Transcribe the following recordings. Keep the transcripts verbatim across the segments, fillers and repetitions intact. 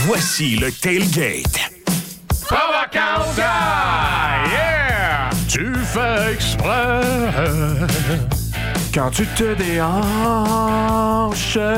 Voici le tailgate. Provocante! Yeah! Tu fais exprès quand tu te déhanches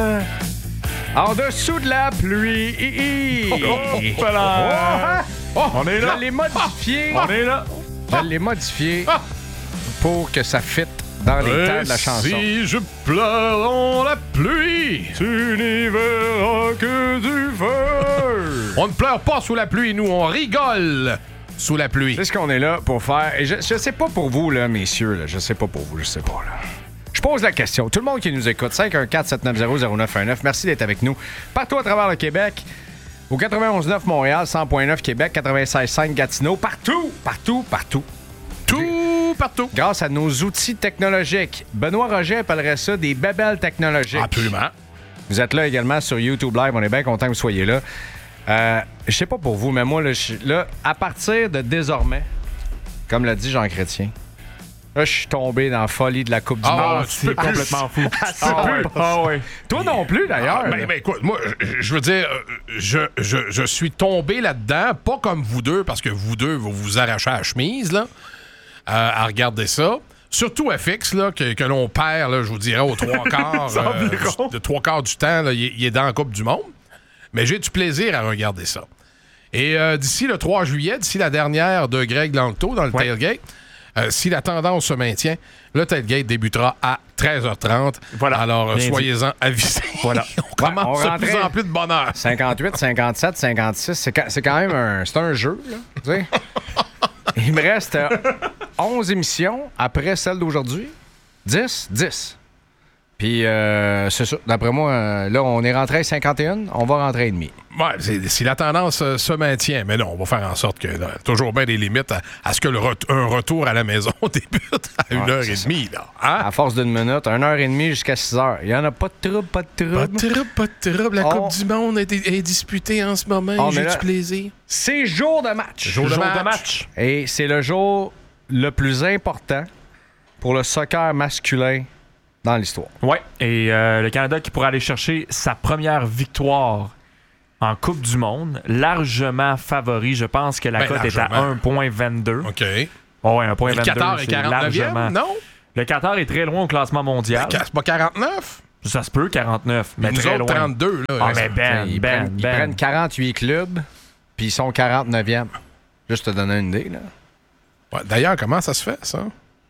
en dessous de la pluie. Oh, oh, là. Oh, on est là. Je l'ai modifié. On est là. Je l'ai modifié pour que ça fitte dans les temps de la chanson. Si je pleure dans la pluie, tu n'y verras que du feu. On ne pleure pas sous la pluie, nous, on rigole sous la pluie. C'est ce qu'on est là pour faire. Et je, je sais pas pour vous, là, messieurs. Là, je sais pas pour vous, je sais pas. Là. Je pose la question. Tout le monde qui nous écoute, cinq un quatre sept neuf zéro zéro neuf un neuf, merci d'être avec nous. Partout à travers le Québec. Au quatre-vingt-onze neuf Montréal, cent neuf Québec, quatre-vingt-seize cinq Gatineau. Partout, partout, partout. Tout partout. Grâce à nos outils technologiques. Benoît Roger appellerait ça des bébelles technologiques. Absolument. Vous êtes là également sur YouTube Live. On est bien content que vous soyez là. Euh, je sais pas pour vous, mais moi, là, je, là, à partir de désormais, comme l'a dit Jean Chrétien, là, je suis tombé dans la folie de la Coupe du ah, Monde. C'est complètement fou. Ah, ouais. Ah ouais. Toi non plus, d'ailleurs. Ah, ben, ben, écoute, moi, je, je veux dire, je, je, je suis tombé là-dedans, pas comme vous deux, parce que vous deux, vous vous arrachez la chemise, là, euh, à regarder ça. Surtout F X, là, que, que l'on perd, là, je vous dirais, aux trois quarts, euh, de trois quarts du temps, là, il, il est dans la Coupe du Monde. Mais j'ai du plaisir à regarder ça. Et euh, d'ici le trois juillet, d'ici la dernière de Greg Langto dans le ouais. tailgate, euh, si la tendance se maintient, le tailgate débutera à treize heures trente. Voilà. Alors, euh, soyez-en avisés. Voilà. On commence ouais, on de plus en plus de bonheur. cinquante-huit, cinquante-sept, cinquante-six, c'est, ca- c'est quand même un, c'est un jeu, là. Tu sais. Il me reste euh, onze émissions après celle d'aujourd'hui. dix, dix. Puis, euh, c'est ça. D'après moi, euh, là, on est rentré à cinquante et un, on va rentrer à demi. Ouais, c'est, si la tendance euh, se maintient, mais non, on va faire en sorte que là, toujours bien des limites à, à ce que le ret- un retour à la maison débute à une ouais, heure et demie. Là. Hein? À force d'une minute, une heure et demie jusqu'à six heures. Il n'y en a pas de trouble, pas de trouble. Pas de trouble, pas de trouble. La on... Coupe du Monde est, est disputée en ce moment. Oh, j'ai là, du plaisir. C'est jour de match. Jour, de, jour match. de match. Et c'est le jour le plus important pour le soccer masculin dans l'histoire. Oui, et euh, le Canada qui pourra aller chercher sa première victoire en Coupe du Monde, largement favori. Je pense que la ben, cote est à un virgule vingt-deux. OK. Oh, ouais, un virgule vingt-deux. Le Qatar est quarante-neuvième, non? Le Qatar est très loin au classement mondial. Ben, c'est pas quarante-neuf? Ça se peut, quarante-neuf, mais, mais nous très autres, loin. trente-deux, là. Ah, mais ben, ils, ben, prennent, ben. ils prennent quarante-huit clubs, puis ils sont quarante-neuvième. Juste te donner une idée, là. Ouais, d'ailleurs, comment ça se fait, ça?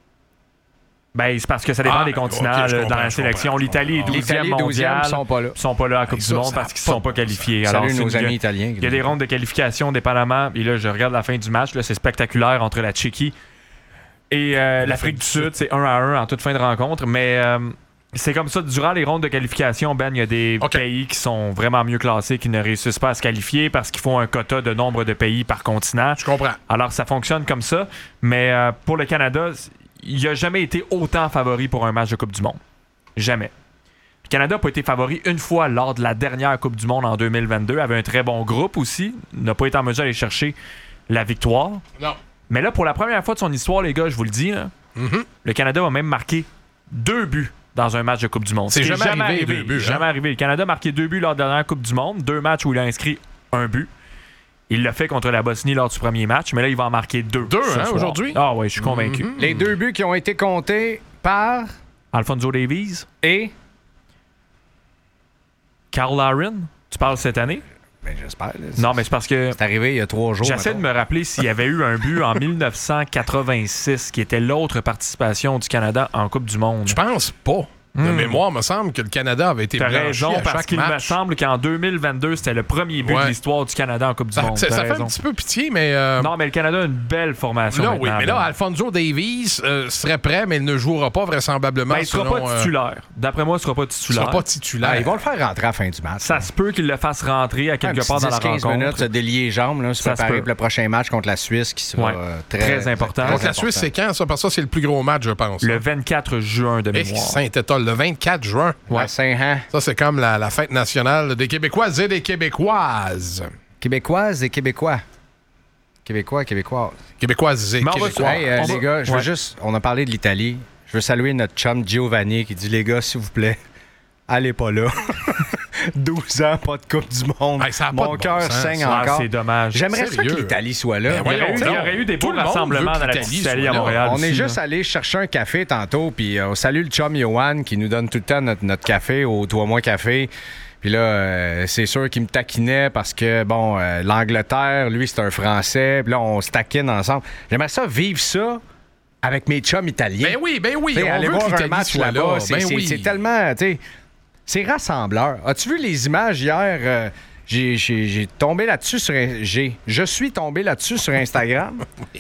Ben, c'est parce que ça dépend ah, des continents okay, là, dans la sélection. L'Italie est douzième mondial. Ils sont pas là. Ils sont pas là à la Coupe du Monde parce qu'ils ne sont pas qualifiés. Alors, salut nos amis italiens. Il y a des rondes de qualification dépendamment. Et là, je regarde la fin du match. Là, c'est spectaculaire entre la Tchéquie et euh, l'Afrique du Sud. C'est un à un en toute fin de rencontre. Mais euh, c'est comme ça. Durant les rondes de qualification, Ben, il y a des okay. pays qui sont vraiment mieux classés qui ne réussissent pas à se qualifier parce qu'ils font un quota de nombre de pays par continent. Je comprends. Alors, ça fonctionne comme ça. Mais euh, pour le Canada, il n'a jamais été autant favori pour un match de Coupe du Monde. Jamais. Le Canada n'a pas été favori une fois lors de la dernière Coupe du Monde en deux mille vingt-deux. Il avait un très bon groupe aussi. Il n'a pas été en mesure d'aller chercher la victoire. Non. Mais là, pour la première fois de son histoire, les gars, je vous le dis, hein, mm-hmm. le Canada va même marquer deux buts dans un match de Coupe du Monde. C'est, C'est jamais, jamais arrivé. arrivé. Deux buts, jamais hein? arrivé. Le Canada a marqué deux buts lors de la dernière Coupe du Monde. Deux matchs où il a inscrit un but. Il l'a fait contre la Bosnie lors du premier match, mais là, il va en marquer deux. Deux, hein, aujourd'hui? Ah oui, je suis convaincu. Mm-hmm. Les deux buts qui ont été comptés par Alphonso Davies et Carl Larin. Tu parles cette année? Ben, j'espère. Là, non, mais c'est parce que... C'est arrivé il y a trois jours. J'essaie maintenant. de me rappeler s'il y avait eu un but en dix-neuf cent quatre-vingt-six, qui était l'autre participation du Canada en Coupe du Monde. Je pense pas. De mmh. mémoire, me semble que le Canada avait été T'as blanchi raison, à parce chaque qu'il match. me semble qu'en deux mille vingt-deux, c'était le premier but ouais. de l'histoire du Canada en Coupe du ça, Monde. Ça, ça fait raison. un petit peu pitié, mais... Euh... Non, mais le Canada a une belle formation Là, maintenant. oui, mais là, Alphonso Davies euh, serait prêt, mais il ne jouera pas vraisemblablement. Ben, il ne sera selon, pas titulaire. Euh... D'après moi, il ne sera pas titulaire. Il ne sera pas titulaire. Ah, ils vont le faire rentrer à la fin du match. Ça là. se peut qu'il le fasse rentrer à quelque part dans la rencontre. quinze minutes, se délier les jambes, là, se ça préparer se pour le prochain match contre la Suisse, qui sera ouais. euh, très, très important. Contre la Suisse, c'est quand, ça? Parce que ça, c'est le plus gros match, je pense. Le vingt-quatre juin de mémoire. Saint-Étoile, le vingt-quatre juin. Ouais, Saint-Jean. Ça, c'est comme la, la fête nationale des Québécoises et des Québécoises. Québécoises et Québécois. Québécois, Québécoises. Québécoises et Mais Québécois. Hey, euh, on les va... gars, je ouais. veux juste... On a parlé de l'Italie. Je veux saluer notre chum Giovanni qui dit, les gars, s'il vous plaît, allez pas là. douze ans, pas de Coupe du Monde. Hey, ça a pas Mon de cœur bon sens. saigne Ah, encore. c'est dommage. J'aimerais ça Sérieux? que l'Italie soit là. Ben Il y aurait voyons eu, il y donc. aurait eu des Tout beaux le monde rassemblements veut dans la que petite l'Italie Italie à soit là. Montréal. On est aussi, juste là. allé chercher un café tantôt, puis euh, on salue le chum Johan qui nous donne tout le temps notre, notre café au Toi Moi Café. Puis là, euh, c'est sûr qu'il me taquinait parce que, bon, euh, l'Angleterre, lui, c'est un Français. Puis là, on se taquine ensemble. J'aimerais ça vivre ça avec mes chums italiens. Ben oui, ben oui. T'sais, On aller veut voir que un l'Italie match soit là-bas, là. c'est, Ben c'est- oui. c'est tellement, tu sais, c'est rassembleur. As-tu vu les images hier? Euh, j'ai, j'ai- j'ai tombé là-dessus sur... un- J'ai, je suis tombé là-dessus sur Instagram.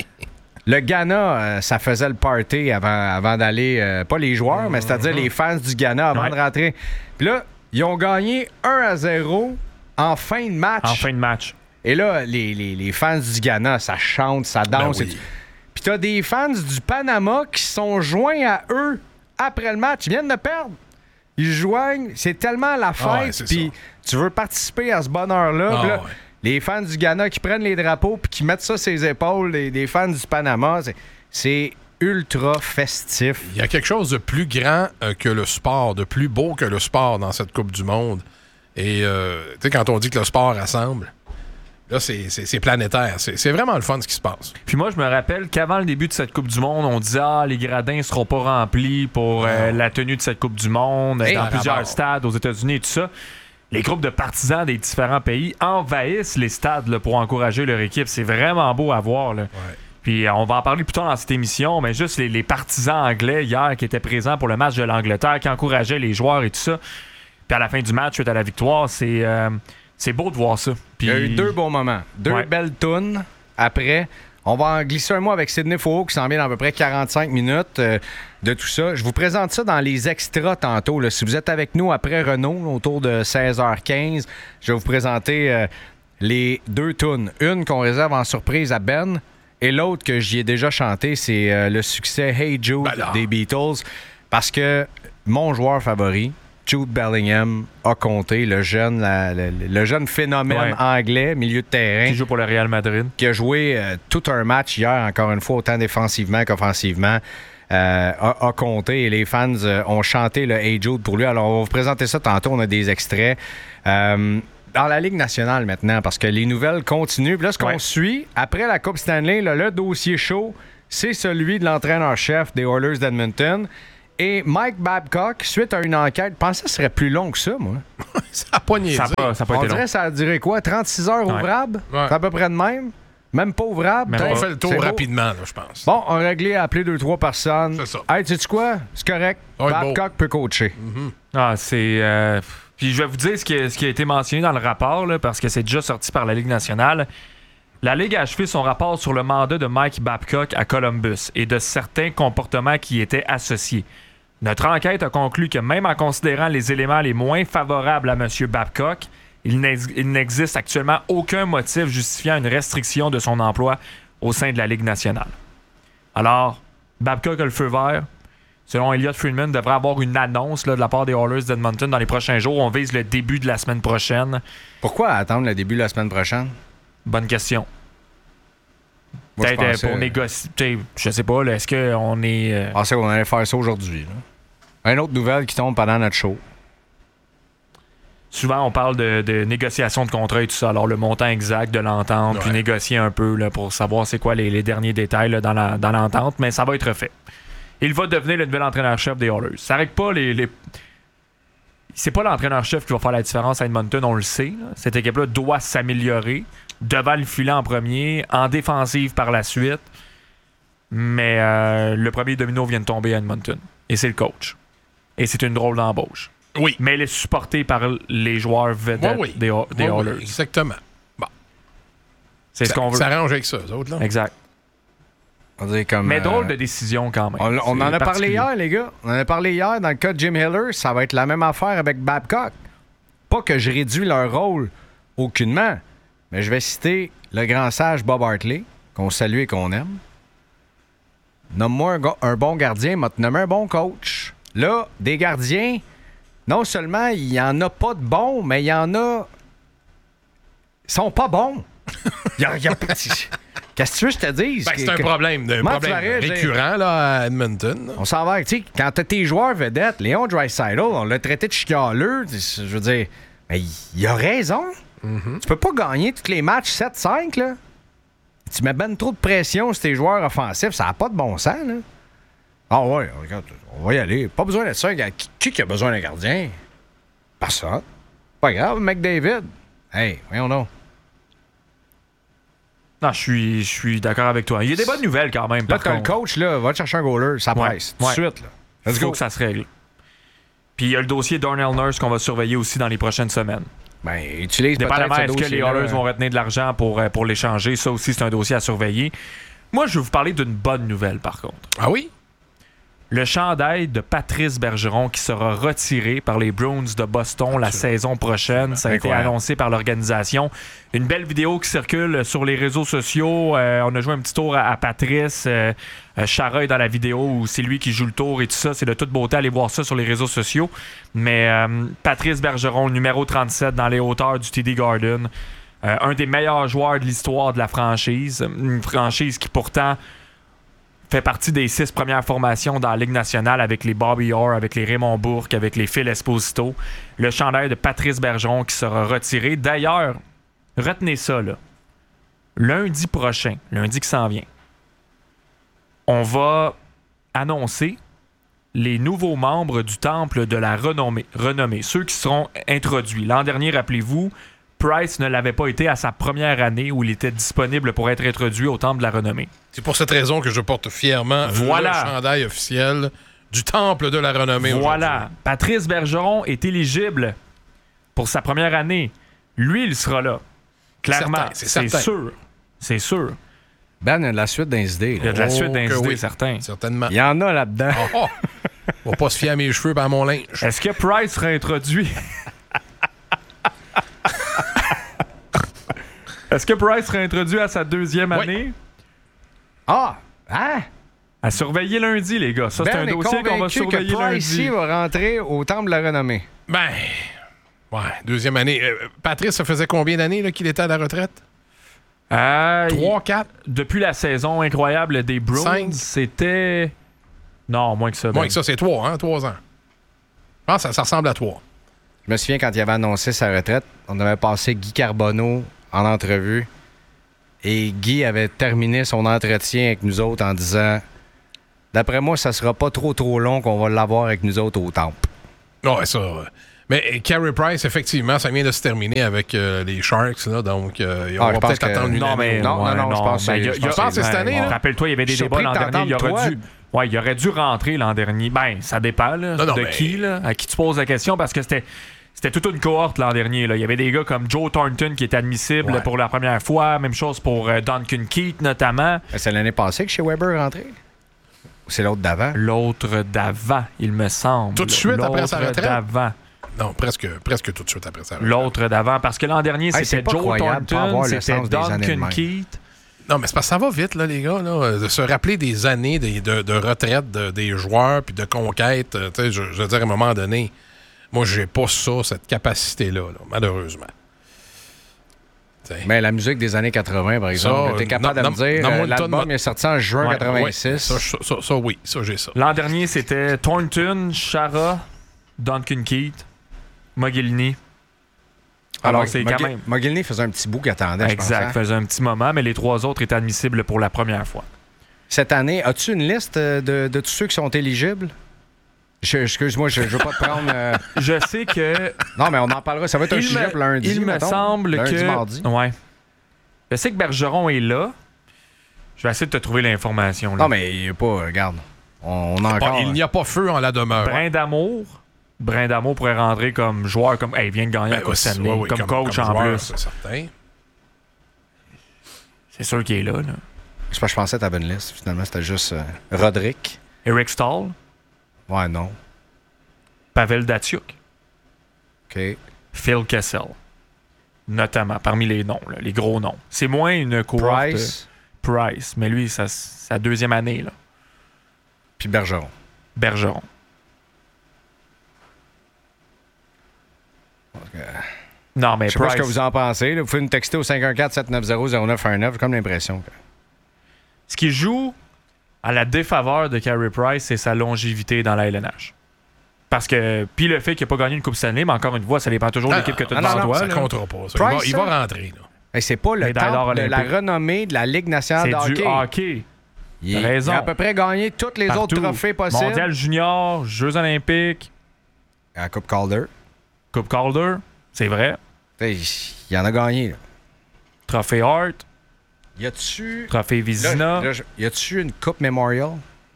Le Ghana, euh, ça faisait le party avant, avant d'aller... euh, pas les joueurs, mais c'est-à-dire les fans du Ghana avant Ouais. de rentrer. Puis là, ils ont gagné un à zéro en fin de match. En fin de match. Et là, les, les- les fans du Ghana, ça chante, ça danse. Ben et oui. tout. Puis t'as des fans du Panama qui sont joints à eux après le match. Ils viennent de perdre. Ils se joignent. C'est tellement la Ah ouais, fête. c'est Puis tu veux participer à ce bonheur-là. Ah Puis là, ouais. les fans du Ghana qui prennent les drapeaux puis qui mettent ça sur les épaules des, des fans du Panama, c'est, c'est ultra festif. Il y a quelque chose de plus grand euh, que le sport, de plus beau que le sport dans cette Coupe du Monde. Et euh, tu sais, quand on dit que le sport rassemble, là, c'est, c'est, c'est planétaire. C'est, c'est vraiment le fun ce qui se passe. Puis moi, je me rappelle qu'avant le début de cette Coupe du Monde, on disait « Ah, les gradins ne seront pas remplis pour euh, la tenue de cette Coupe du Monde Hey, dans à plusieurs la barre. stades aux États-Unis et tout ça. » Les groupes de partisans des différents pays envahissent les stades là, pour encourager leur équipe. C'est vraiment beau à voir. Là. Puis euh, on va en parler plus tard dans cette émission, mais juste les, les partisans anglais hier qui étaient présents pour le match de l'Angleterre, qui encourageaient les joueurs et tout ça. Puis à la fin du match, suite à la victoire, c'est, euh, c'est beau de voir ça. Puis... Il y a eu deux bons moments. Deux Ouais. belles tunes. Après, on va en glisser un mot avec Sidney Faux qui s'en vient dans à peu près quarante-cinq minutes euh, de tout ça. Je vous présente ça dans les extras tantôt. Là. Si vous êtes avec nous après Renault, autour de seize heures quinze, je vais vous présenter euh, les deux tunes. Une qu'on réserve en surprise à Ben et l'autre que j'y ai déjà chanté, c'est euh, le succès Hey Jude Ben là. des Beatles. Parce que mon joueur favori, Jude Bellingham, a compté, le jeune, la- le, le jeune phénomène Ouais. anglais, milieu de terrain, qui joue pour le Real Madrid. qui a joué euh, tout un match hier, encore une fois, autant défensivement qu'offensivement, euh, a, a compté et les fans euh, ont chanté le Hey Jude pour lui. Alors, on va vous présenter ça tantôt, on a des extraits. Euh, dans la Ligue nationale maintenant, parce que les nouvelles continuent. Puis là, ce qu'on Ouais. suit, après la Coupe Stanley, là, le dossier chaud, c'est celui de l'entraîneur-chef des Oilers d'Edmonton. Et Mike Babcock, suite à une enquête, je pensais que ce serait plus long que ça, moi. Ça a pas niaisé. Ça n'a pas, ça a pas On été long. dirait que ça a duré quoi? trente-six heures Ouais. ouvrables? Ouais. C'est à peu près de même? Même pas ouvrable? Même On peut-être? fait le tour C'est beau. rapidement, là, je pense. Bon, on a réglé à appeler deux, trois personnes. C'est ça. Hey, tu sais quoi? C'est correct. Ouais, Babcock peut coacher. Ah, c'est. euh, Puis je vais vous dire ce qui a, ce qui a été mentionné dans le rapport, là, parce que c'est déjà sorti par la Ligue nationale. La Ligue a achevé son rapport sur le mandat de Mike Babcock à Columbus et de certains comportements qui y étaient associés. Notre enquête a conclu que même en considérant les éléments les moins favorables à M. Babcock, il n'ex- il n'existe actuellement aucun motif justifiant une restriction de son emploi au sein de la Ligue nationale. Alors, Babcock a le feu vert. Selon Elliot Friedman, devrait avoir une annonce là, de la part des Oilers d'Edmonton dans les prochains jours. On vise le début de la semaine prochaine. Pourquoi attendre le début de la semaine prochaine? Bonne question. Moi, je Peut-être euh, pensais- pour négocier. Peut-être, je sais pas, là, est-ce qu'on est. euh, Je pensais qu'on allait faire ça aujourd'hui. là. Une autre nouvelle qui tombe pendant notre show. Souvent, on parle de, de négociation de contrat et tout ça. Alors, le montant exact de l'entente, puis Ouais. négocier un peu là, pour savoir c'est quoi les, les derniers détails là, dans, la, dans l'entente, mais ça va être fait. Il va devenir le nouvel entraîneur-chef des Oilers. Ça règle pas les. les... C'est pas l'entraîneur-chef qui va faire la différence à Edmonton, on le sait. là. Cette équipe-là doit s'améliorer devant le filet en premier, en défensive par la suite. Mais euh, le premier domino vient de tomber à Edmonton. Et c'est le coach. Et c'est une drôle d'embauche. Oui. Mais elle est supportée par les joueurs vedettes Oui, oui. des, des Oui, oui, Oilers. exactement. Bon. C'est ce Ça, qu'on veut. ça arrange avec ça, eux autres, là. Exact. On dirait comme, Mais euh, drôle de décision quand même. On, on C'est en a parlé particulier. hier, les gars. On en a parlé hier dans le cas de Jim Hiller. Ça va être la même affaire avec Babcock. Pas que je réduis leur rôle aucunement, mais je vais citer le grand sage Bob Hartley, qu'on salue et qu'on aime. Nomme-moi un, ga- un bon gardien, m'a te nommé un bon coach. Là, des gardiens, non seulement il n'y en a pas de bons, mais il y en a. Ils sont pas bons. Il y a- il y a- Qu'est-ce que tu veux que je te dise? Ben, c'est un Que- problème, un Comment tu problème vas réagir? récurrent là, à Edmonton. là. On s'en va, tu sais, quand t'as tes joueurs vedettes, Léon Draisaitl, on l'a traité de chialeux, je veux dire, Mais il a raison. Mm-hmm. Tu peux pas gagner tous les matchs sept cinq, là. Tu mets ben trop de pression sur tes joueurs offensifs. Ça n'a pas de bon sens, là. Ah ouais, regarde, on va y aller. Pas besoin d'être ça. Qui, qui qui a besoin d'un gardien? Personne. Pas grave, McDavid. Hey, voyons donc. Non, je suis, je suis d'accord avec toi. Il y a des bonnes nouvelles quand même. Là, par t'as le contre. coach, là, va te chercher un goaler. Ça Ouais, presse. Tout de ouais. suite, là. Il Let's faut go. que ça se règle. Puis il y a le dossier Darnell Nurse qu'on va surveiller aussi dans les prochaines semaines. Ben, utilise Dépendamment, peut-être ce est-ce que les dossier-là. Oilers vont retenir de l'argent pour, pour l'échanger? Ça aussi, c'est un dossier à surveiller. Moi, je vais vous parler d'une bonne nouvelle, par contre. Ah oui? Le chandail de Patrice Bergeron qui sera retiré par les Bruins de Boston la saison prochaine. Ça a été Incroyable. annoncé par l'organisation. Une belle vidéo qui circule sur les réseaux sociaux. Euh, on a joué un petit tour à, à Patrice. Euh, euh, Chara est dans la vidéo où c'est lui qui joue le tour et tout ça. C'est de toute beauté. Allez voir ça sur les réseaux sociaux. Mais euh, Patrice Bergeron, numéro trente-sept dans les hauteurs du T D Garden. Euh, un des meilleurs joueurs de l'histoire de la franchise. Une franchise qui pourtant fait partie des six premières formations dans la Ligue nationale avec les Bobby Orr, avec les Raymond Bourque, avec les Phil Esposito. Le chandail de Patrice Bergeron qui sera retiré. D'ailleurs, retenez ça, là. Lundi prochain, lundi qui s'en vient, on va annoncer les nouveaux membres du Temple de la Renommée, renommée, ceux qui seront introduits. L'an dernier, rappelez-vous, Price ne l'avait pas été à sa première année où il était disponible pour être introduit au Temple de la Renommée. C'est pour cette raison que je porte fièrement Voilà. le chandail officiel du Temple de la Renommée. Voilà. aujourd'hui. Patrice Bergeron est éligible pour sa première année. Lui, il sera là. Clairement. Certain, c'est C'est certain. sûr. C'est sûr. Ben, il y a de la suite dans les idées. Il y a là. de la Oh, suite dans les que idées, oui. certain. Certainement. Il y en a là-dedans. Oh, oh. On va pas se fier à mes cheveux et à mon linge. Est-ce que Price sera introduit? Est-ce que Price sera introduit à sa deuxième Oui. année? Ah! Hein? À surveiller lundi, les gars. Ça, c'est Ben un est dossier qu'on va convaincu surveiller que Price lundi. ici va rentrer au Temple de la Renommée. Ben, ouais, deuxième année. Euh, Patrice, ça faisait combien d'années là, qu'il était à la retraite? Euh, Trois, quatre? Depuis la saison incroyable des Bruins, Cinq. c'était... Non, moins que ça. Moins ben. que ça, c'est trois, hein? Trois ans. Je pense que ça, ça ressemble à trois. Je me souviens quand il avait annoncé sa retraite, on avait passé Guy Carbonneau en entrevue. Et Guy avait terminé son entretien avec nous autres en disant « D'après moi, ça sera pas trop trop long qu'on va l'avoir avec nous autres au Temple. Ouais, ça. euh, Mais euh, Carey Price, effectivement, ça vient de se terminer avec euh, les Sharks, là, donc euh, on Ah, va je pense peut-être que- attendre une Non, année. mais Non, non, non, je pense que ben, c'est- il y a- je il y a- pense que c'est cette année, ben, là. Rappelle-toi, il y avait des Je suis débats surpris l'an que dernier. Il t'entendes aurait toi. dû. Ouais, il aurait dû rentrer l'an dernier. Ben, ça dépend là, Non, non, de mais- qui, là, à qui tu poses la question, parce que c'était. C'était toute une cohorte l'an dernier. Là. Il y avait des gars comme Joe Thornton qui était admissible Ouais. pour la première fois. Même chose pour euh, Duncan Keith, notamment. C'est l'année passée que chez Weber est rentré? Ou c'est l'autre d'avant? L'autre d'avant, il me semble. Tout de suite après sa L'autre retraite? d'avant. Non, presque, presque tout de suite après ça. L'autre d'avant. Parce que l'an dernier, Hey, c'est c'était pas Joe croyable de pas Thornton, avoir le c'était sens des années de Duncan même. Keith. Non, mais c'est parce que ça va vite, là, les gars, là, de se rappeler des années des- de, de retraite de- des joueurs puis de conquête. euh, tu sais, Je, je veux dire, à un moment donné, moi, j'ai pas ça, cette capacité-là, là, malheureusement. Tu sais. Mais la musique des années quatre-vingts, par exemple, Ça, t'es capable non, de me dire, non, non, euh, moi, le l'album tonne- est sorti en juin Ouais, quatre-vingt-six. Ouais, ça, ça, ça, ça, oui, ça, j'ai ça. L'an dernier, c'était Thornton, Chara, Duncan Keith, Mogilny. Alors, c'est quand Mogil- même... Mogilny faisait un petit bout qui attendait, je pense, Exact, hein. faisait un petit moment, mais les trois autres étaient admissibles pour la première fois. Cette année, as-tu une liste euh, de, de tous ceux qui sont éligibles? Je- Excuse-moi, je ne veux pas te prendre... euh, Je sais que... Non, mais on en parlera. Ça va être un il sujet me, pour lundi, il me mettons. semble lundi, que... mardi. Ouais. Je sais que Bergeron est là. Je vais essayer de te trouver l'information. là. Non, mais il n'y a pas... Regarde, on, on a Pas- encore... il n'y a pas feu en la demeure. Brin d'amour. Brin d'amour pourrait rentrer comme joueur, comme... Hey, il vient de gagner Ben, la Coupe aussi, Stanley, ouais, oui, comme, coach en joueur, plus. c'est certain. C'est sûr qu'il est là, là. Je sais pas, je pensais à ta bonne liste. Finalement, c'était juste euh, Roderick. Eric Stahl, Ouais, non. Pavel Datsyuk, OK. Phil Kessel. Notamment, parmi les noms, là, les gros noms. C'est moins une cohorte... Price, euh, Price, mais lui, c'est sa deuxième année, là. puis Bergeron. Bergeron. Non, mais Je sais pas Price... ce que vous en pensez. là. Vous pouvez nous texter au cinq un quatre, sept neuf zéro, zéro neuf un neuf. J'ai comme l'impression que... Ce qui joue à la défaveur de Carey Price, c'est sa longévité dans la L N H. Parce que, puis le fait qu'il n'a pas gagné une Coupe Stanley, mais encore une fois, ça dépend toujours de l'équipe que tu as non, devant non, toi. ça là. comptera pas. Ça. Price, il, va, il va ça? rentrer. Là. Hey, c'est pas le Médaille d'or temple de la olympique. renommée de la Ligue nationale de C'est hockey. du hockey. Il, T'as raison. il a à peu près gagné tous les Partout. autres trophées possibles. Mondial junior, Jeux olympiques, À la Coupe Calder. Coupe Calder, c'est vrai. Hey, il en a gagné. Là. Trophée Hart, Y a-tu... Trophée Là, Vizina. là, je- y a-tu une Coupe Memorial?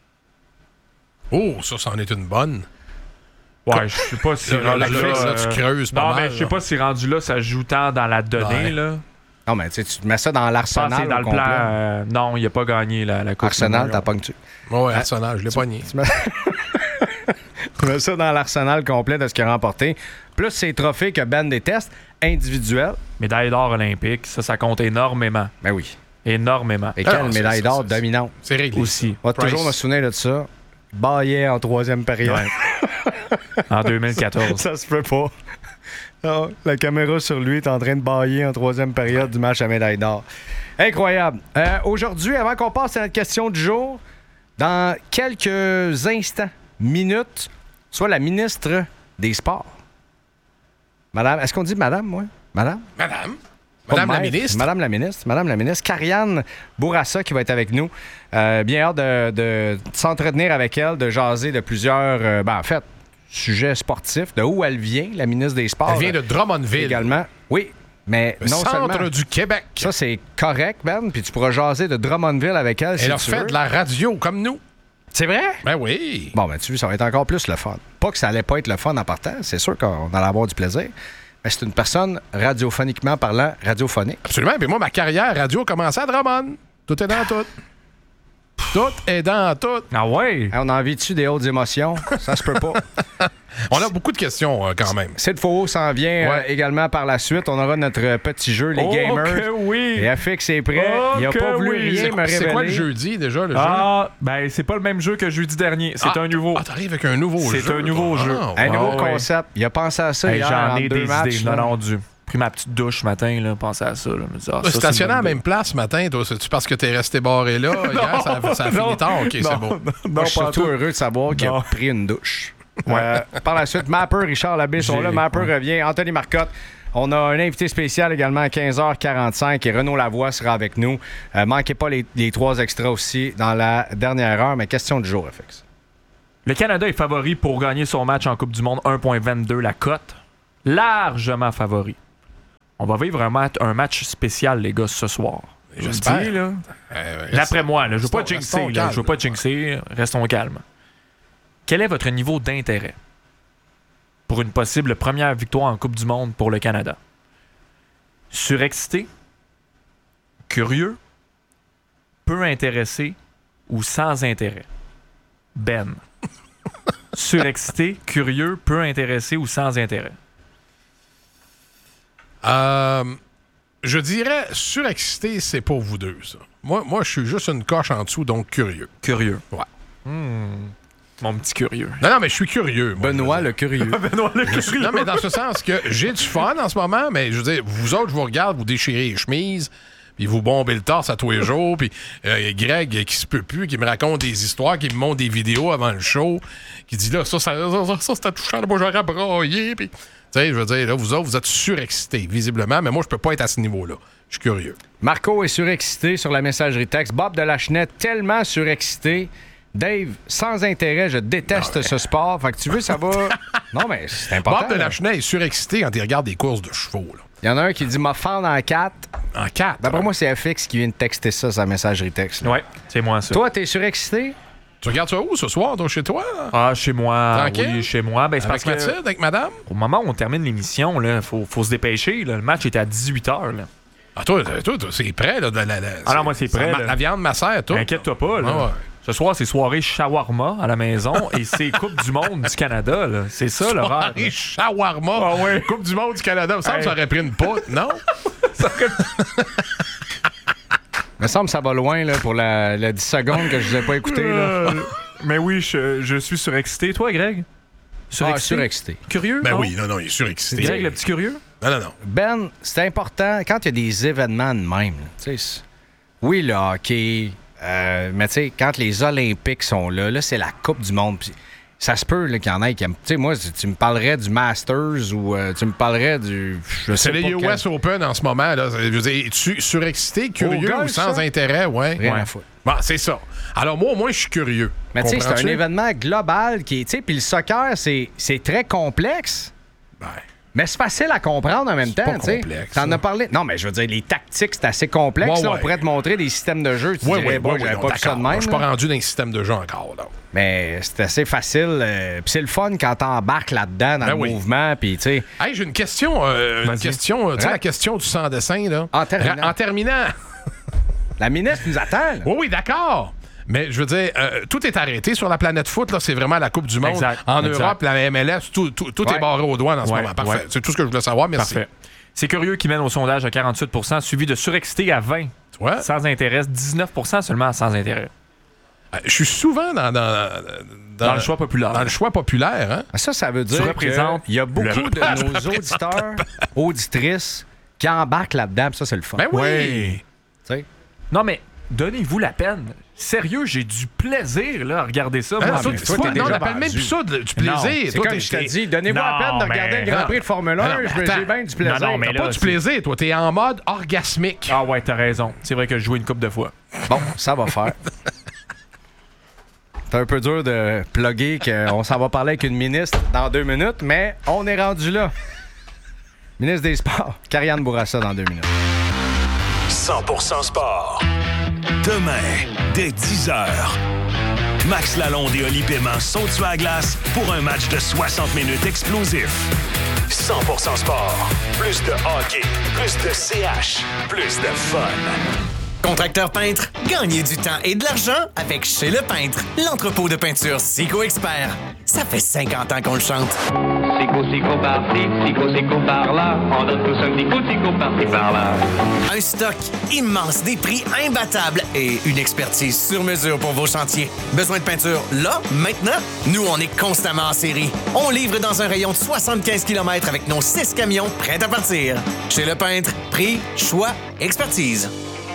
Oh, ça, c'en est une bonne. Ouais, je sais pas si Là, là, rendu là, là, euh, tu creuses pas Non, mal, mais je sais là. pas si rendu là, ça joue tant dans la donnée, Ouais. là. Non, mais tu sais, tu mets ça dans Je pense l'arsenal que c'est dans au le complet. plan. euh, non, il a pas gagné la, la Coupe Arsenal, Memorial. t'as pogné-tu? Ouais, Arsenal, je l'ai pogné. Tu mets... tu mets ça dans l'arsenal complet de ce qu'il a remporté. Plus ces trophées que Ben déteste, individuels. Médaille d'or olympique, ça, ça compte énormément. Ben oui. Énormément. Et Ah quelle non, c'est- médaille c'est- d'or c'est- dominante. C'est réglé. Aussi. On va Price. toujours me souvenir de ça. Baillet en troisième période. Ouais. En deux mille quatorze. Ça se peut pas. Non, la caméra sur lui est en train de bailler en troisième période du match à médaille d'or. Incroyable. Euh, Aujourd'hui, avant qu'on passe à notre question du jour, dans quelques instants, minutes, soit la ministre des Sports. Madame, est-ce qu'on dit madame, moi? Madame? Madame. Pas Madame la maître. ministre. Madame la ministre. Madame la ministre. Karianne Bourassa qui va être avec nous. Euh, bien hâte de, de s'entretenir avec elle, de jaser de plusieurs, euh, ben, en fait, sujets sportifs. De où elle vient, la ministre des Sports. Elle vient de Drummondville. Également. Oui, mais Le non centre seulement... du Québec. Ça, c'est correct, Ben. Puis tu pourras jaser de Drummondville avec elle si Elle a tu fait veux. de la radio comme nous. C'est vrai? Ben oui. Bon, ben tu vois, ça va être encore plus le fun. Pas que ça allait pas être le fun en partant. C'est sûr qu'on allait avoir du plaisir. Mais c'est une personne radiophoniquement parlant radiophonique. Absolument. Puis moi, ma carrière radio a commencé à Drummond. Tout est dans tout. Tout est dans tout. Ah ouais? Hey, on a envie-tu des hautes émotions? Ça se peut pas. On a beaucoup de questions euh, quand même. Sid Faux s'en vient Ouais. euh, également par la suite. On aura notre petit jeu, les Oh gamers. que oui! Et F X est prêt. Oh Il a que pas voulu oui. rien C'est me quoi, révéler. c'est quoi le jeudi déjà, le jeu? Ah, ben c'est pas le même jeu que jeudi dernier. C'est Ah, un nouveau. Ah, t'arrives avec un nouveau jeu. C'est un nouveau toi. jeu. Ah, Un ouais. nouveau Ah ouais. concept. Il a pensé à ça Hey, hier J'en en ai deux des matchs. idées. là. Non, non, Dieu. Pris ma petite douche ce matin, là, pensé à ça. Là. Me dit, ah, T'as ça, stationné à la c'est une bonne même place ce matin, toi? C'est-tu parce que t'es resté barré là? Hier, ça a, ça a fini non, tard. OK, c'est non, beau. non, Moi, je suis pas surtout tout. heureux de savoir qu'il a Non. pris une douche. Euh, par la suite, Mapper, Richard Labbé sont J'ai- là. Mapper ouais. revient. Anthony Marcotte. On a un invité spécial également à quinze heures quarante-cinq et Renaud Lavoie sera avec nous. Euh, manquez pas les, les trois extras aussi dans la dernière heure. Mais question du jour, F X. Le Canada est favori pour gagner son match en Coupe du Monde un virgule vingt-deux la cote. Largement favori. On va vivre un, mat- un match spécial, les gars, ce soir. Je le J'espère. dis, là. Euh, D'après moi, là, je veux pas restons- jinxer. restons là, Je veux calmes. pas jinxer. Restons calmes. Quel est votre niveau d'intérêt pour une possible première victoire en Coupe du Monde pour le Canada? Surexcité? Curieux? Peu intéressé? Ou sans intérêt? Ben. Surexcité, curieux, peu intéressé ou sans intérêt? Euh, je dirais surexcité, c'est pour vous deux, ça. Moi, moi, je suis juste une coche en dessous, donc curieux. Curieux. Ouais. Hmm. Mon petit curieux. Non, non, mais je suis curieux. moi, Benoît je veux le curieux. Benoît le dire. Je suis- Non, mais dans ce sens que j'ai du fun en ce moment, mais je veux dire, vous autres, je vous regarde, vous déchirez les chemises, puis vous bombez le torse à tous les jours, puis euh, Greg, qui se peut plus, qui me raconte des histoires, qui me montre des vidéos avant le show, qui dit là, ça, ça, ça, ça, ça c'était touchant, là, moi, j'aurais braillé, puis... Tu sais, je veux dire, là, vous autres, vous êtes surexcités, visiblement, mais moi, je peux pas être à ce niveau-là. Je suis curieux. Marco est surexcité sur la messagerie texte. Bob de Lachenette, tellement surexcité. Dave, sans intérêt, je déteste ce sport. Fait que tu veux, ça va... Non, mais c'est important. Bob de là. Lachenay est surexcité quand il regarde des courses de chevaux, là. Il y en a un qui dit « m'a fendre en quatre En quatre. ». D'après moi, c'est F X qui vient de texter ça, sa messagerie texte. là. Ouais, c'est moi ça. Toi, t'es surexcité? Tu regardes ça où ce soir, toi, chez toi? là? Ah, chez moi. Tranquille? Oui, chez moi. Ben, c'est Avec parce que Mathilde, avec madame? au moment où on termine l'émission, il faut, faut se dépêcher. Là. Le match était à dix-huit heures. Là. Ah, toi, toi, toi, c'est prêt, là. de la, la- Ah non, moi, c'est prêt, ma- là. La viande macère, tout. Inquiète-toi pas. Là. Ah ouais. Ce soir, c'est soirée shawarma à la maison et c'est Coupe du Monde du Canada. Là. C'est ça l'horaire. Soirée shawarma. Ah ouais. Coupe du monde du Canada. Il me semble que Hey. ça aurait pris une poutre, non? Il me semble que ça va loin là, pour la, la dix secondes que je vous ai pas écouté. Là. Euh, Mais oui, je, je suis surexcité. Toi, Greg? Ah, surexcité. Curieux? Ben non? oui, non, non, il est surexcité. Greg, le petit curieux? Non, non, non. Ben, c'est important quand il y a des événements de même. là, tu sais, c'est- oui, le hockey, euh, mais tu sais, quand les Olympiques sont là, là, c'est la Coupe du Monde. puis ça se peut là, qu'il y en ait qui aiment. Tu sais, moi, si tu me parlerais du Masters ou euh, tu me parlerais du. Je sais C'est les pas U S quel... Open en ce moment. Là. Je veux dire, es-tu surexcité, curieux Au golf, ou sans ça? intérêt? Ouais. Rien ouais. à foutre. Bon, c'est ça. Alors, moi, au moins, je suis curieux. Mais tu sais, c'est un Comprends-tu? événement global qui est. Tu sais, puis le soccer, c'est, c'est très complexe. Ben, Mais c'est facile à comprendre en même temps, pas tu sais. complexe, T'en ça. as parlé. Non, mais je veux dire, les tactiques, c'est assez complexe. Ouais, là. ouais. On pourrait te montrer des systèmes de jeu. Tu oui, dirais, oui, bon, oui, j'avais oui, pas vu ça de même. Je suis pas là. rendu dans les systèmes de jeu encore. Là. Mais c'est assez facile. euh, Puis c'est le fun quand t'embarques là-dedans, dans Ben le oui. mouvement. Puis, tu sais. Hey, j'ai une question. euh, une Vas-y. question. euh, Tu sais, Ouais. la question du sans-dessin, là. En terminant. Ra- En terminant. La ministre nous attend. là. Oui, oui, d'accord. Mais je veux dire, euh, tout est arrêté sur la planète foot. Là, c'est vraiment la Coupe du Monde. Exact, En exact. Europe, la M L S, tout, tout, tout Ouais. est barré aux doigts en ce Ouais, moment. Parfait. ouais. C'est tout ce que je voulais savoir. Merci. Parfait. C'est curieux qui mène au sondage à quarante-huit pour cent, suivi de surexcité à vingt Tu vois? sans intérêt, dix-neuf pour cent seulement sans intérêt. Euh, Je suis souvent dans, dans, Dans le choix populaire. Dans le choix populaire. Hein? Ça, ça veut dire représentes qu'il y a beaucoup le- de nos auditeurs, auditrices qui embarquent là-dedans. Puis ça, c'est le fun. Ben oui. Ouais. Tu sais. Non, mais donnez-vous la peine. Sérieux, j'ai du plaisir là, à regarder ça. Hein, moi. toi, mais tu- toi, toi, t'es non, on déjà appelle même vendu. plus ça de- du plaisir. Non, C'est Toi, comme t'es- je te t'es- dis, donnez-vous la Non, peine de mais- regarder le Grand non. Prix de Formule Non, un. non, mais Je- attends. J'ai bien du plaisir. Non, non, mais T'as là, pas du c'est- plaisir, toi. T'es en mode orgasmique. Ah ouais, t'as raison. C'est vrai que je joue une coupe de fois. Bon, ça va faire. C'est un peu dur de plugger qu'on s'en va parler avec une ministre dans deux minutes, mais on est rendu là. Ministre des Sports, Karianne Bourassa dans deux minutes. cent pour cent sport. Demain, dès dix heures. Max Lalonde et Oli Paiement sont sur la glace pour un match de soixante minutes explosif. cent pour cent sport. Plus de hockey, plus de C H, plus de fun. Contracteur peintre, gagnez du temps et de l'argent avec Chez Le Peintre, l'entrepôt de peinture Sico Expert. Ça fait cinquante ans qu'on le chante. Sico, sico, par-ci, sico, sico, par-là. On donne tous un sico, sico, par-ci, par-là. Un stock immense, des prix imbattables et une expertise sur mesure pour vos chantiers. Besoin de peinture là, maintenant? Nous, on est constamment en série. On livre dans un rayon de soixante-quinze kilomètres avec nos six camions prêts à partir. Chez Le Peintre, prix, choix, expertise.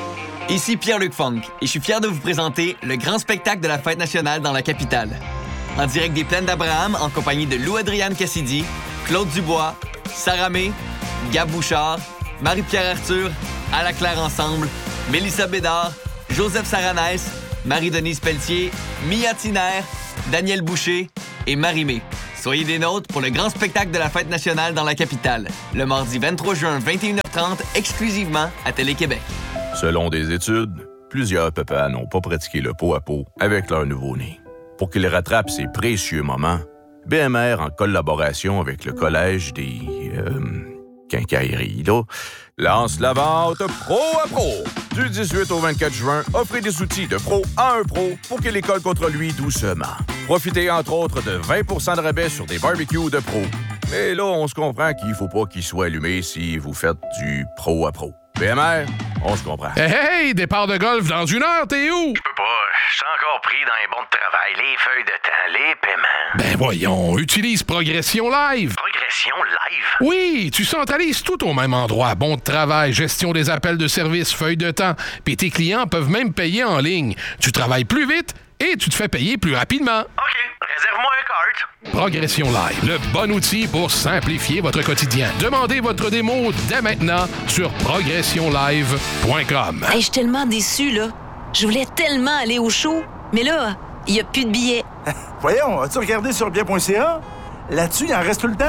Ici Pierre-Luc Funk et je suis fier de vous présenter le grand spectacle de la Fête nationale dans la capitale. En direct des Plaines d'Abraham, en compagnie de Lou-Adriane Cassidy, Claude Dubois, Sarah May, Gab Bouchard, Marie-Pierre Arthur, Ala Claire Ensemble, Mélissa Bédard, Joseph Saranès, Marie-Denise Pelletier, Mia Tiner, Daniel Boucher et Marie-Mé. Soyez des nôtres pour le grand spectacle de la Fête nationale dans la capitale, le mardi vingt-trois juin, vingt et une heures trente, exclusivement à Télé-Québec. Selon des études, plusieurs papas n'ont pas pratiqué le pot-à-pot avec leur nouveau-né. Pour qu'ils rattrapent ces précieux moments, B M R, en collaboration avec le Collège des... Euh, quincailleries, là, lance la vente Pro à Pro. Du dix-huit au vingt-quatre juin, offrez des outils de pro à un pro pour que l'école contre lui doucement. Profitez entre autres de vingt pour cent de rabais sur des barbecues de pro. Mais là, on se comprend qu'il faut pas qu'il soit allumé si vous faites du pro à pro. B M R, on se comprend. Hey, hey, départ de golf dans une heure, t'es où? Je peux pas, je suis encore pris dans les bons de travail, les feuilles de temps, les paiements. Ben voyons, utilise Progression Live. Progression live? Oui, tu centralises tout au même endroit. Bon de travail, gestion des appels de service, feuilles de temps. Puis tes clients peuvent même payer en ligne. Tu travailles plus vite et tu te fais payer plus rapidement. OK, réserve-moi un cart. Progression Live, le bon outil pour simplifier votre quotidien. Demandez votre démo dès maintenant sur progression live point com. Hey, je suis tellement déçue, là. Je voulais tellement aller au show, mais là, il n'y a plus de billets. Voyons, as-tu regardé sur bien point c a? Là-dessus, il en reste tout le temps.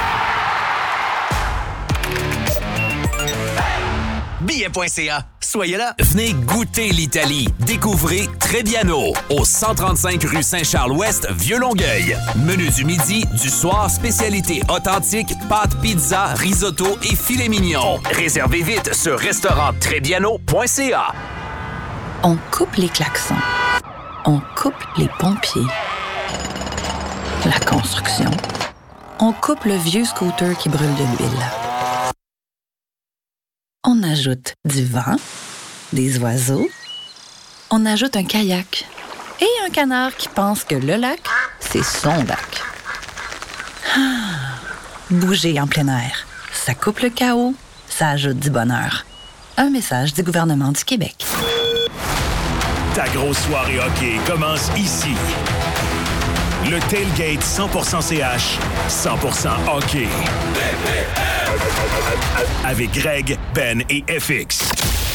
billet point c a. Soyez là. Venez goûter l'Italie. Découvrez Trebbiano au cent trente-cinq rue Saint-Charles-Ouest, Vieux-Longueuil. Menu du midi, du soir, spécialité authentique, pâtes, pizza, risotto et filet mignon. Réservez vite sur restaurant trebbiano point c a. On coupe les klaxons. On coupe les pompiers. La construction. On coupe le vieux scooter qui brûle de l'huile. On ajoute du vent, des oiseaux. On ajoute un kayak et un canard qui pense que le lac, c'est son lac. Ah, bouger en plein air. Ça coupe le chaos, ça ajoute du bonheur. Un message du gouvernement du Québec. Ta grosse soirée hockey commence ici. Le Tailgate cent pour cent C H, cent pour cent hockey. Avec Greg, Ben et F X.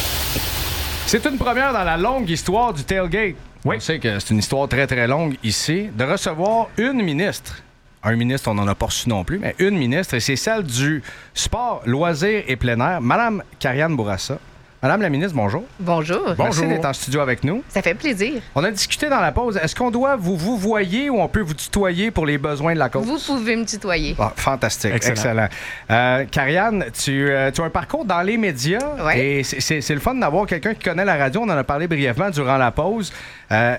C'est une première dans la longue histoire du Tailgate. Oui. On sait que c'est une histoire très, très longue ici, de recevoir une ministre. Un ministre, on n'en a pas reçu non plus, mais une ministre, et c'est celle du sport, loisirs et plein air, Mme Karianne Bourassa. Madame la ministre, bonjour. Bonjour. Merci bonjour. D'être en studio avec nous. Ça fait plaisir. On a discuté dans la pause. Est-ce qu'on doit vous vous voyer ou on peut vous tutoyer pour les besoins de la cause? Vous pouvez me tutoyer. Oh, fantastique. Excellent. Excellent. Euh, Karianne, tu, euh, tu as un parcours dans les médias. Ouais. Et c'est, c'est, c'est le fun d'avoir quelqu'un qui connaît la radio. On en a parlé brièvement durant la pause. Euh,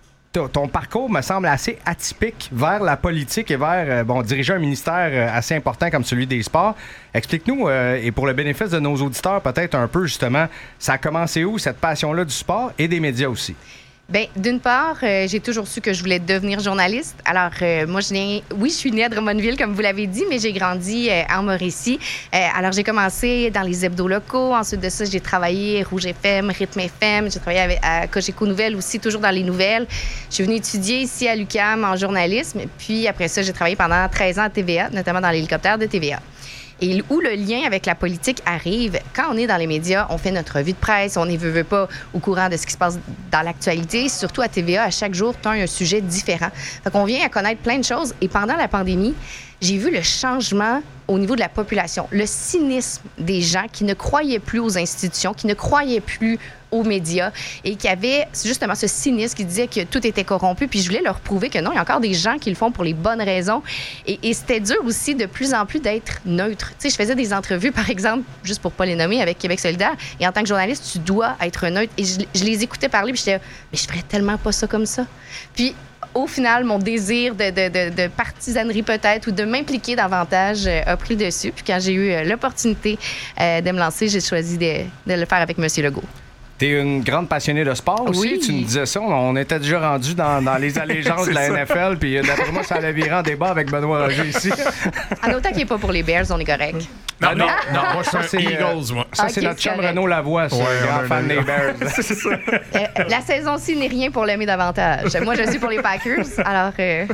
Ton parcours me semble assez atypique vers la politique et vers euh, bon, diriger un ministère euh, assez important comme celui des sports. Explique-nous, euh, et pour le bénéfice de nos auditeurs, peut-être un peu justement, ça a commencé où, cette passion-là du sport et des médias aussi? Bien, d'une part, euh, j'ai toujours su que je voulais devenir journaliste. Alors, euh, moi, je viens... Oui, je suis née à Drummondville, comme vous l'avez dit, mais j'ai grandi euh, en Mauricie. Euh, alors, j'ai commencé dans les hebdos locaux. Ensuite de ça, j'ai travaillé Rouge F M, Rythme F M. J'ai travaillé avec, à Cogeco Nouvelles aussi, toujours dans les nouvelles. Je suis venue étudier ici à l'U Q A M en journalisme. Puis après ça, j'ai travaillé pendant treize ans à T V A, notamment dans l'hélicoptère de T V A. Et où le lien avec la politique arrive, quand on est dans les médias, on fait notre revue de presse, on ne veut, veut pas au courant de ce qui se passe dans l'actualité. Surtout à T V A, à chaque jour, tu as un sujet différent. Fait qu'on vient à connaître plein de choses. Et pendant la pandémie, j'ai vu le changement au niveau de la population, le cynisme des gens qui ne croyaient plus aux institutions, qui ne croyaient plus aux médias et qui avaient justement ce cynisme qui disait que tout était corrompu. Puis je voulais leur prouver que non, il y a encore des gens qui le font pour les bonnes raisons. Et, et c'était dur aussi de plus en plus d'être neutre. Tu sais, je faisais des entrevues, par exemple, juste pour pas les nommer, avec Québec solidaire. Et en tant que journaliste, tu dois être neutre. Et je, je les écoutais parler, puis j'étais, mais je ferais tellement pas ça comme ça. Puis au final, mon désir de, de, de, de partisanerie peut-être ou de m'impliquer davantage euh, a pris le dessus. Puis quand j'ai eu euh, l'opportunité euh, de me lancer, j'ai choisi de, de le faire avec M. Legault. T'es une grande passionnée de sport aussi, oui. Tu nous disais ça. On était déjà rendu dans, dans les allégeances de la N F L, puis d'après moi, ça allait virer en débat avec Benoît Roger ici. En autant qu'il n'est pas pour les Bears, on est correct. Non, non, Ah, non, moi, je suis un Eagles, moi. Ça, c'est okay, notre chum correct. Renaud Lavoie, c'est ouais, un grand ouais, fan ouais, des ouais. Bears. Euh, la saison-ci n'est rien pour l'aimer davantage. Moi, je suis pour les Packers, alors... Euh...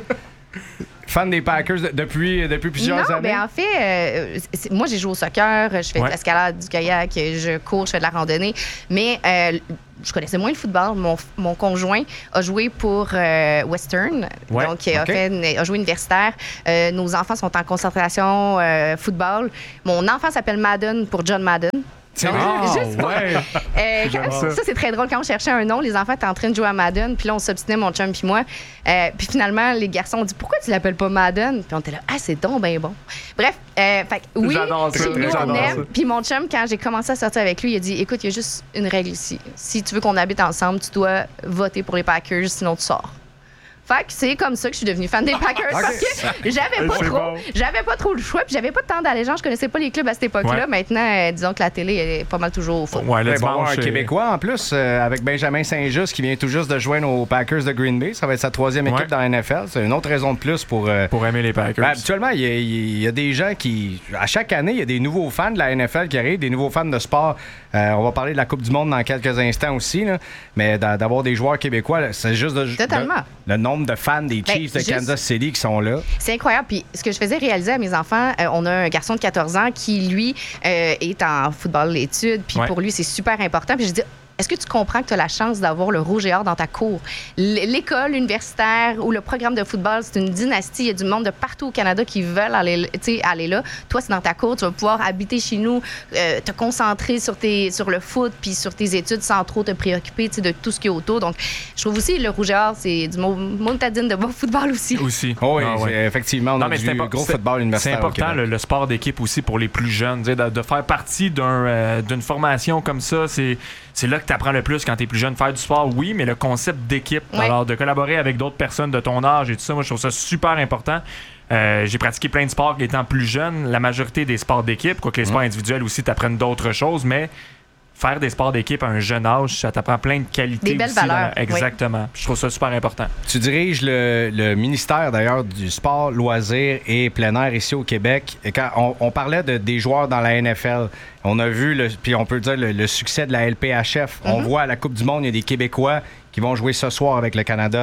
Fan des Packers de- depuis, depuis plusieurs non, années? ben en fait, euh, c'est- moi, j'ai joué au soccer, je fais Ouais. de l'escalade, du kayak, je cours, je fais de la randonnée, mais euh, je connaissais moins le football. Mon, mon conjoint a joué pour euh, Western, Ouais. donc il a, OK. fait une- a joué universitaire. Euh, nos enfants sont en concentration euh, football. Mon enfant s'appelle Madden pour John Madden. C'est Donc, vrai? juste pour- ouais. Euh, quand- ça. ça, c'est très drôle. Quand on cherchait un nom, les enfants étaient en train de jouer à Madden. Puis là, on s'obstinait, mon chum puis moi. Euh, puis finalement, les garçons ont dit « Pourquoi tu l'appelles pas Madden? » Puis on était là « Ah, c'est donc ben bon. » Bref, euh, fait que oui, J'adore ça, chez nous, j'adore on ça. aime. Puis mon chum, quand j'ai commencé à sortir avec lui, il a dit « Écoute, il y a juste une règle ici. Si tu veux qu'on habite ensemble, tu dois voter pour les Packers, sinon tu sors. » Fait que c'est comme ça que je suis devenue fan des Packers parce que j'avais pas C'est trop, bon. j'avais pas trop le choix, puis j'avais pas tant d'allégeance, je connaissais pas les clubs à cette époque-là. Ouais. Maintenant, euh, disons que la télé elle est pas mal toujours au fond. Ouais, le Ben, bon, dimanche, un c'est- Québécois en plus, euh, avec Benjamin Saint-Just qui vient tout juste de joindre aux Packers de Green Bay. Ça va être sa troisième équipe Ouais. dans la N F L. C'est une autre raison de plus pour. euh, pour aimer les Packers. ben, habituellement, il y, a- il y a des gens qui. À chaque année, il y a des nouveaux fans de la N F L qui arrivent, des nouveaux fans de sport. Euh, on va parler de la Coupe du Monde dans quelques instants aussi, là. Mais d'a- d'avoir des joueurs québécois, là, c'est juste de- Totalement. Le, le nombre de fans des Ben, Chiefs de juste- Kansas City qui sont là. C'est incroyable. Puis ce que je faisais réaliser à mes enfants, euh, on a un garçon de quatorze ans qui, lui, euh, est en football études. Puis Ouais. pour lui, c'est super important. Puis je dis, est-ce que tu comprends que tu as la chance d'avoir le rouge et or dans ta cour? L- L'école universitaire ou le programme de football, c'est une dynastie. Il y a du monde de partout au Canada qui veulent aller, tu sais, aller là. Toi, c'est dans ta cour. Tu vas pouvoir habiter chez nous, euh, te concentrer sur, tes, sur le foot puis sur tes études sans trop te préoccuper tu sais, de tout ce qui est autour. Donc, je trouve aussi le rouge et or, c'est du mo- montadine de bon football aussi. Aussi. Oh oui, Ah, ouais. c'est- effectivement, on Non, a mais du c'est impo- gros c'est- football C'est universitaire. au important, Québec. le, le sport d'équipe aussi pour les plus jeunes. Tu sais, De, de faire partie d'un, euh, d'une formation comme ça, c'est, c'est là que tu apprends le plus quand tu es plus jeune. Faire du sport, oui, mais le concept d'équipe, Ouais. alors de collaborer avec d'autres personnes de ton âge et tout ça, moi, je trouve ça super important. Euh, j'ai pratiqué plein de sports étant plus jeune. La majorité des sports d'équipe, quoique les sports individuels aussi t'apprennent d'autres choses, mais faire des sports d'équipe à un jeune âge, ça t'apprend plein de qualités Des belles aussi dans la- valeurs, oui. Exactement. Je trouve ça super important. Tu diriges le, le ministère d'ailleurs du sport, loisirs et plein air ici au Québec. Et quand on, on parlait de, des joueurs dans la N F L, on a vu, le, puis on peut dire le, le succès de la L P H F. On voit à la Coupe du Monde, il y a des Québécois qui vont jouer ce soir avec le Canada.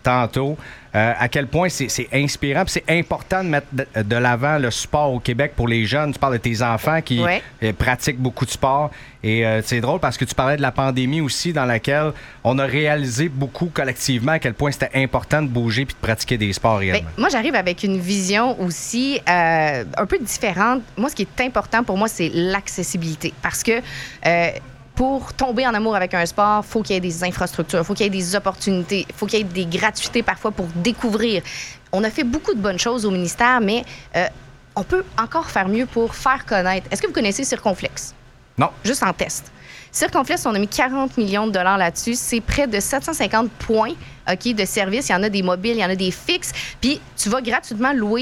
tantôt, euh, à quel point c'est, c'est inspirant. Puis c'est important de mettre de, de l'avant le sport au Québec pour les jeunes. Tu parles de tes enfants qui ouais. euh, pratiquent beaucoup de sport. Et euh, c'est drôle parce que tu parlais de la pandémie aussi, dans laquelle on a réalisé beaucoup collectivement à quel point c'était important de bouger puis de pratiquer des sports réellement. Bien, moi, j'arrive avec une vision aussi euh, un peu différente. Moi, ce qui est important pour moi, c'est l'accessibilité. Parce que euh, pour tomber en amour avec un sport, il faut qu'il y ait des infrastructures, il faut qu'il y ait des opportunités, il faut qu'il y ait des gratuités parfois pour découvrir. On a fait beaucoup de bonnes choses au ministère, mais euh, on peut encore faire mieux pour faire connaître. Est-ce que vous connaissez Circonflex? Non. Juste en test. Circonflex, on a mis quarante millions de dollars là-dessus. C'est près de sept cent cinquante points okay, de service. Il y en a des mobiles, il y en a des fixes. Puis tu vas gratuitement louer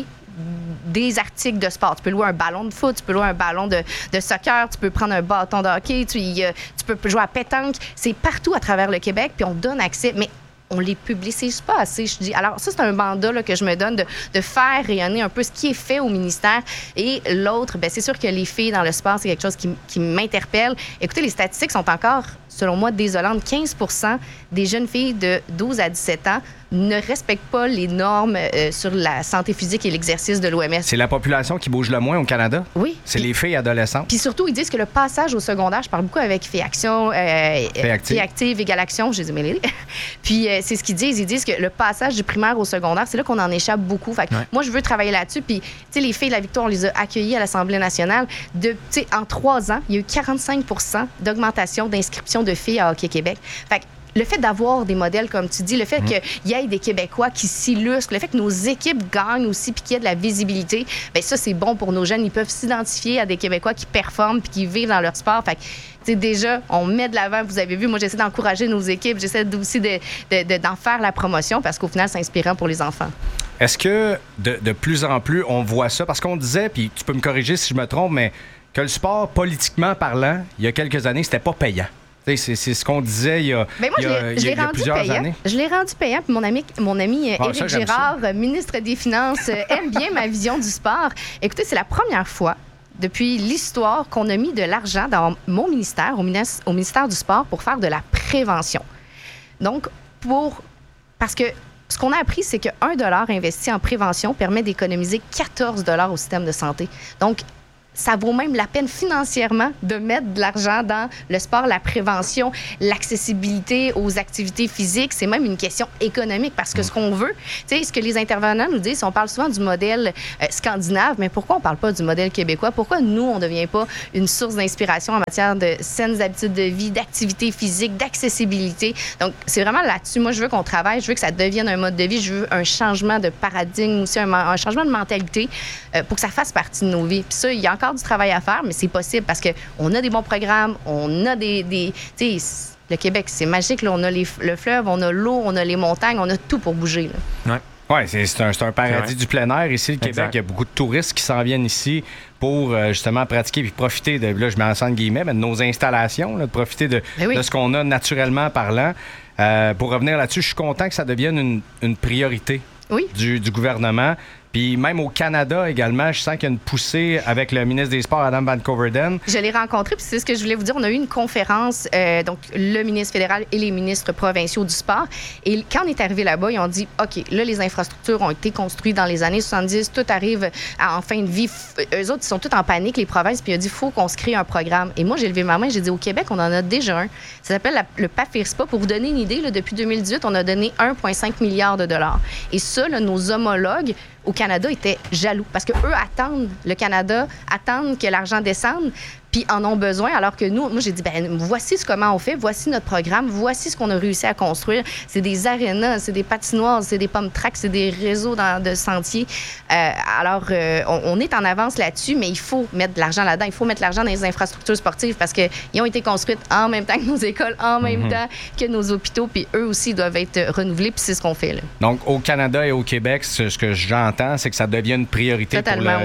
des articles de sport. Tu peux louer un ballon de foot, tu peux louer un ballon de, de soccer, tu peux prendre un bâton de hockey, tu, y, tu peux jouer à pétanque. C'est partout à travers le Québec, puis on donne accès. Mais on les publicise pas assez, je dis. Alors, ça, c'est un mandat là, que je me donne de, de faire rayonner un peu ce qui est fait au ministère. Et l'autre, bien, c'est sûr que les filles dans le sport, c'est quelque chose qui, qui m'interpelle. Écoutez, les statistiques sont encore, selon moi, désolantes. quinze pour cent des jeunes filles de douze à dix-sept ans ne respectent pas les normes euh, sur la santé physique et l'exercice de l'O M S. C'est la population qui bouge le moins au Canada? Oui. C'est puis, les filles adolescentes? Puis surtout, ils disent que le passage au secondaire, je parle beaucoup avec Filles Action, euh, Filles Active. Active, Égal Action, je les ai mêlés. Puis euh, c'est ce qu'ils disent. Ils disent que le passage du primaire au secondaire, c'est là qu'on en échappe beaucoup. Fait que ouais. moi, je veux travailler là-dessus. Puis, tu sais, les filles de la Victoire, on les a accueillies à l'Assemblée nationale. De, tu sais, en trois ans, il y a eu quarante-cinq pour cent d'augmentation d'inscription de filles à Hockey Québec. Fait que le fait d'avoir des modèles, comme tu dis, le fait mmh. qu'il y ait des Québécois qui s'illustrent, le fait que nos équipes gagnent aussi puis qu'il y ait de la visibilité, bien ça, c'est bon pour nos jeunes. Ils peuvent s'identifier à des Québécois qui performent puis qui vivent dans leur sport. Fait que, tu sais, déjà, on met de l'avant, vous avez vu, moi, j'essaie d'encourager nos équipes, j'essaie aussi de, de, de, d'en faire la promotion parce qu'au final, c'est inspirant pour les enfants. Est-ce que de, de plus en plus, on voit ça? Parce qu'on disait, puis tu peux me corriger si je me trompe, mais que le sport, politiquement parlant, il y a quelques années, c'était pas payant. C'est, c'est ce qu'on disait il y a, ben moi, il y a, je l'ai, il y a plusieurs payant. années. Je l'ai rendu payant. Puis mon ami, mon ami ah, Éric Girard, ça. ministre des Finances, aime bien ma vision du sport. Écoutez, c'est la première fois depuis l'histoire qu'on a mis de l'argent dans mon ministère, au ministère, au ministère du Sport, pour faire de la prévention. Donc, pour... Parce que ce qu'on a appris, c'est qu'un dollar investi en prévention permet d'économiser quatorze dollars au système de santé. Donc, ça vaut même la peine financièrement de mettre de l'argent dans le sport, la prévention, l'accessibilité aux activités physiques. C'est même une question économique parce que ce qu'on veut, tu sais, ce que les intervenants nous disent, on parle souvent du modèle euh, scandinave, mais pourquoi on parle pas du modèle québécois? Pourquoi nous, on ne devient pas une source d'inspiration en matière de saines habitudes de vie, d'activité physique, d'accessibilité? Donc, c'est vraiment là-dessus. Moi, je veux qu'on travaille, je veux que ça devienne un mode de vie, je veux un changement de paradigme aussi, un, un changement de mentalité euh, pour que ça fasse partie de nos vies. Puis ça, il y a encore du travail à faire, mais c'est possible parce qu'on a des bons programmes, on a des... des tu sais, le Québec, c'est magique. Là. On a les, le fleuve, on a l'eau, on a les montagnes, on a tout pour bouger. Oui, ouais, c'est, c'est, un, c'est un paradis ouais. du plein air. Ici, le Québec, il y a beaucoup de touristes qui s'en viennent ici pour euh, justement pratiquer et profiter de, là, je mets en entre guillemets, mais de nos installations, là, de profiter de, oui. de ce qu'on a naturellement parlant. Euh, pour revenir là-dessus, je suis content que ça devienne une, une priorité oui. du, du gouvernement. Puis même au Canada également, je sens qu'il y a une poussée avec le ministre des Sports, Adam Van Coverdale. Je l'ai rencontré, puis c'est ce que je voulais vous dire. On a eu une conférence, euh, donc le ministre fédéral et les ministres provinciaux du sport. Et quand on est arrivé là-bas, ils ont dit, OK, là, les infrastructures ont été construites dans les années soixante-dix, tout arrive à, en fin de vie. Eux autres, ils sont tous en panique, les provinces, puis ils ont dit, il faut qu'on se crée un programme. Et moi, j'ai levé ma main, j'ai dit, au Québec, on en a déjà un. Ça s'appelle la, le P A F I R S P A. Pour vous donner une idée, là, depuis deux mille dix-huit, on a donné un virgule cinq milliard de dollars. Et ça, là, nos homologues au Canada étaient jaloux parce qu'eux attendent, le Canada, attendent que l'argent descende puis en ont besoin, alors que nous, moi, j'ai dit, ben voici ce comment on fait, voici notre programme, voici ce qu'on a réussi à construire. C'est des arénas, c'est des patinoires, c'est des pump tracks, c'est des réseaux dans, de sentiers. Euh, alors, euh, on, on est en avance là-dessus, mais il faut mettre de l'argent là-dedans. Il faut mettre de l'argent dans les infrastructures sportives parce qu'ils ont été construites en même temps que nos écoles, en même mm-hmm. temps que nos hôpitaux, puis eux aussi doivent être renouvelés, puis c'est ce qu'on fait, là. Donc, au Canada et au Québec, ce que j'entends, c'est que ça devient une priorité pour le, oui.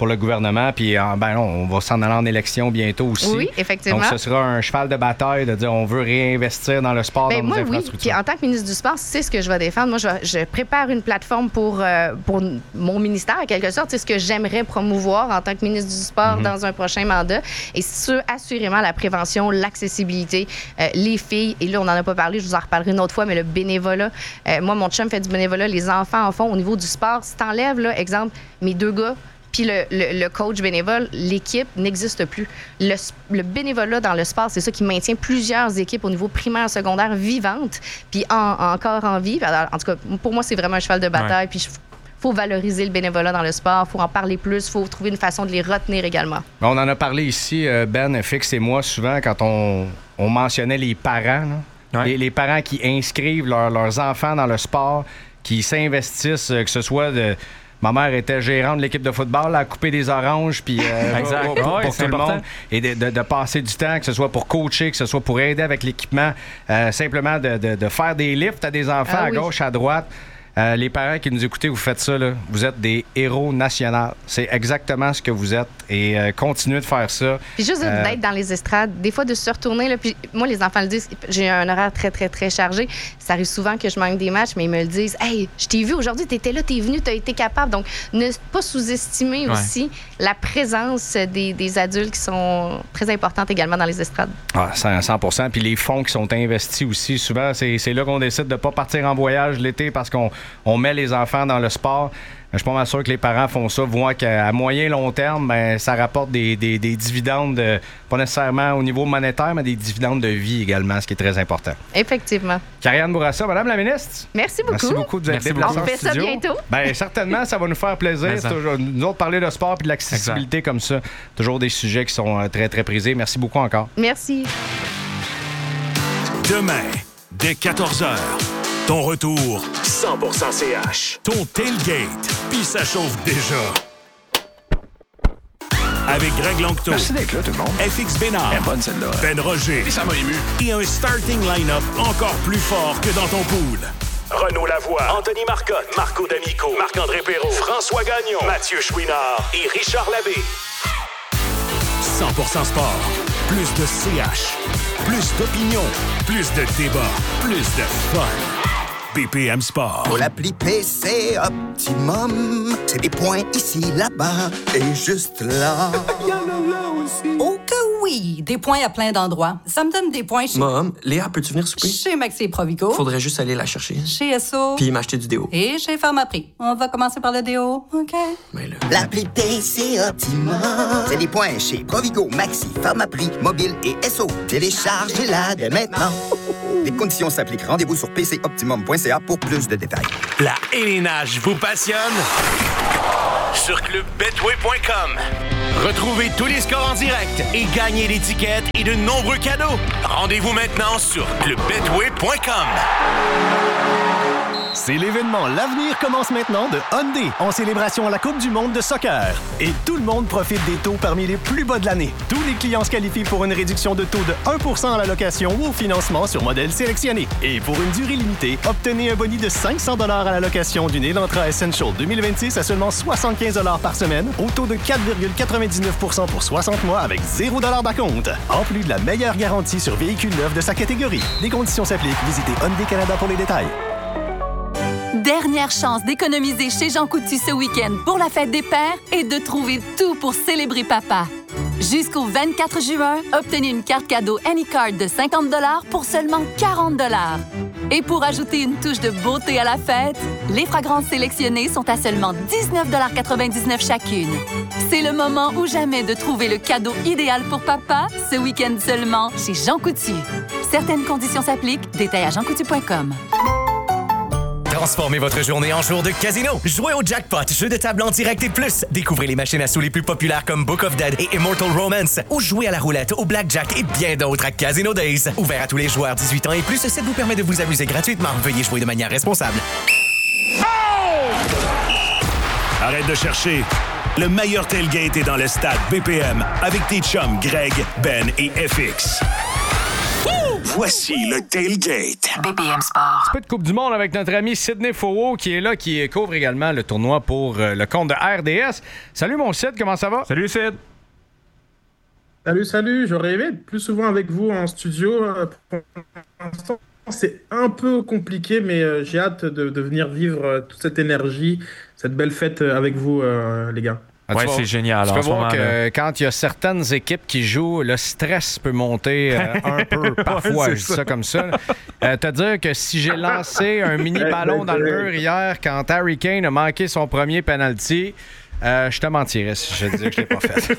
pour le gouvernement. Puis, euh, ben non, on va s'en aller en élection bientôt aussi. Oui, effectivement. Donc, ce sera un cheval de bataille de dire on veut réinvestir dans le sport, ben, dans moi, nos oui. infrastructures. Puis en tant que ministre du Sport, c'est ce que je vais défendre. Moi, je, je prépare une plateforme pour, euh, pour mon ministère, en quelque sorte. C'est ce que j'aimerais promouvoir en tant que ministre du Sport mm-hmm. dans un prochain mandat. Et sur, assurément, la prévention, l'accessibilité, euh, les filles. Et là, on n'en a pas parlé, je vous en reparlerai une autre fois, mais le bénévolat. Euh, moi, mon chum fait du bénévolat. Les enfants en font au niveau du sport. Si t'enlèves, là, exemple, mes deux gars, puis le, le, le coach bénévole, l'équipe n'existe plus. Le, le bénévolat dans le sport, c'est ça qui maintient plusieurs équipes au niveau primaire, secondaire, vivantes, puis en, encore en vie. Alors, en tout cas, pour moi, c'est vraiment un cheval de bataille. Ouais. Puis il faut valoriser le bénévolat dans le sport, il faut en parler plus, il faut trouver une façon de les retenir également. On en a parlé ici, Ben, Fix et moi, souvent, quand on, on mentionnait les parents, ouais. les, les parents qui inscrivent leur, leurs enfants dans le sport, qui s'investissent, que ce soit de... Ma mère était gérante de l'équipe de football, à couper des oranges, puis euh, exact. pour, pour, ouais, pour tout important. Le monde. Et de, de, de passer du temps, que ce soit pour coacher, que ce soit pour aider avec l'équipement, euh, simplement de, de, de faire des lifts à des enfants ah, à oui. gauche, à droite. Euh, les parents qui nous écoutez, vous faites ça, là, vous êtes des héros nationaux. C'est exactement ce que vous êtes. Et euh, continuez de faire ça. Puis juste euh... d'être dans les estrades, des fois de se retourner. Là, puis moi, les enfants le disent, j'ai un horaire très, très, très chargé. Ça arrive souvent que je manque des matchs, mais ils me le disent. Hey, je t'ai vu aujourd'hui, t'étais là, t'es venu, t'as été capable. Donc, ne pas sous-estimer ouais. aussi la présence des, des adultes qui sont très importantes également dans les estrades. Ah, cent pour cent. Puis les fonds qui sont investis aussi, souvent, c'est, c'est là qu'on décide de ne pas partir en voyage l'été parce qu'on on met les enfants dans le sport. Je suis pas mal sûr que les parents font ça, voient qu'à moyen long terme, ben, ça rapporte des, des, des dividendes, de, pas nécessairement au niveau monétaire, mais des dividendes de vie également, ce qui est très important. Effectivement. Karianne Bourassa, Madame la ministre. Merci beaucoup. Merci beaucoup de vous être déplacée en studio. On fait ça bientôt. Bien, certainement, ça va nous faire plaisir. Toujours, nous autres, parler de sport et de l'accessibilité exact. Comme ça. Toujours des sujets qui sont très, très prisés. Merci beaucoup encore. Merci. Demain, dès quatorze heures, ton retour cent pour cent C H. Ton tailgate, puis ça chauffe déjà. Avec Greg Longto. Merci d'être là, tout le monde. F X Bénard. Elle est bonne, celle-là. Ben Roger. Et ça m'a ému. Et un starting line-up encore plus fort que dans ton pool. Renaud Lavoie, Anthony Marcotte, Marco D'Amico, Marc-André Perrault, François Gagnon, Mathieu Chouinard et Richard Labbé. cent pour cent sport. Plus de C H. Plus d'opinion. Plus de débat. Plus de fun. B P M Sport. Pour l'appli P C Optimum, c'est des points ici, là-bas et juste là. Il y en a là aussi. Oh que oui! Des points à plein d'endroits. Ça me donne des points chez... Mom, Léa, peux-tu venir souper? Chez Maxi et Provigo. Faudrait juste aller la chercher. Chez S O. Puis m'acheter du déo. Et chez Pharmaprix. On va commencer par le déo, OK? Mais là... L'appli P C Optimum, c'est des points chez Provigo, Maxi, Pharmaprix, Mobile et S O. Téléchargez-la dès maintenant. Les conditions s'appliquent. Rendez-vous sur p c optimum point c a pour plus de détails. La élénage vous passionne? Sur club betway point com. Retrouvez tous les scores en direct et gagnez des tickets et de nombreux cadeaux. Rendez-vous maintenant sur club betway point com. C'est l'événement L'Avenir commence maintenant de Hyundai en célébration à la Coupe du monde de soccer. Et tout le monde profite des taux parmi les plus bas de l'année. Tous les clients se qualifient pour une réduction de taux de un pour cent à la location ou au financement sur modèle sélectionné. Et pour une durée limitée, obtenez un boni de cinq cents dollars à la location d'une Elantra Essential deux mille vingt-six à seulement soixante-quinze dollars par semaine au taux de quatre virgule quatre-vingt-dix-neuf pour cent pour soixante mois avec zéro dollar d'acompte. En plus de la meilleure garantie sur véhicules neufs de sa catégorie. Les conditions s'appliquent. Visitez Hyundai Canada pour les détails. Dernière chance d'économiser chez Jean Coutu ce week-end pour la fête des pères et de trouver tout pour célébrer papa. Jusqu'au vingt-quatre juin, obtenez une carte cadeau Anycard de cinquante dollars pour seulement quarante dollars. Et pour ajouter une touche de beauté à la fête, les fragrances sélectionnées sont à seulement dix-neuf quatre-vingt-dix-neuf chacune. C'est le moment ou jamais de trouver le cadeau idéal pour papa, ce week-end seulement chez Jean Coutu. Certaines conditions s'appliquent. Détails à jean coutu point com. Transformez votre journée en jour de casino. Jouez au jackpot, jeu de table en direct et plus. Découvrez les machines à sous les plus populaires comme Book of Dead et Immortal Romance. Ou jouez à la roulette, au blackjack et bien d'autres à Casino Days. Ouvert à tous les joueurs dix-huit ans et plus, ça vous permet de vous amuser gratuitement. Veuillez jouer de manière responsable. Oh! Arrête de chercher. Le meilleur tailgate est dans le stade B P M avec tes chums Greg, Ben et F X. Voici le Tailgate. B P M Sport. Un peu de Coupe du Monde avec notre ami Sidney Fowell qui est là, qui couvre également le tournoi pour euh, le compte de R D S. Salut mon Sid, comment ça va? Salut Sid. Salut, salut. J'aurais aimé être plus souvent avec vous en studio. Euh, pour l'instant, c'est un peu compliqué, mais euh, j'ai hâte de, de venir vivre euh, toute cette énergie, cette belle fête euh, avec vous, euh, les gars. Ah, ouais, c'est génial. Tu peux voir que là. quand il y a certaines équipes qui jouent, le stress peut monter euh, un peu parfois. Ouais, je dis ça. ça comme ça. Euh, te dire que si j'ai lancé un mini ballon dans le mur hier quand Harry Kane a manqué son premier penalty, euh, je te mentirais si je te disais que je l'ai pas fait.